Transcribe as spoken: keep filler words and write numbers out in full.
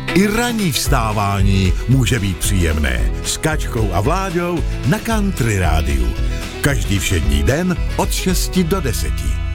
I ranní vstávání může být příjemné. S Kačkou a Vláďou na Country Rádiu. Každý všední den od šesti do deseti.